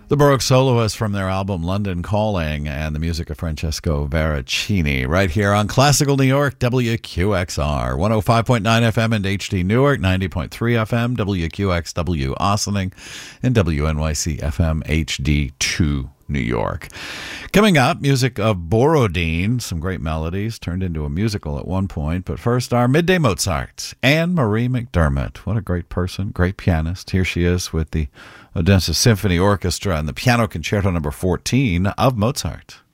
The Baroque Soloists from their album London Calling, and the music of Francesco Veracini, right here on Classical New York, WQXR, 105.9 FM and HD Newark, 90.3 FM, WQXW Ossining, and WNYC FM HD2 New York. Coming up, music of Borodin, some great melodies, turned into a musical at one point. But first, our Midday Mozart, Anne-Marie McDermott. What a great person, great pianist. Here she is with the Odense Symphony Orchestra and the Piano Concerto No. 14 of Mozart.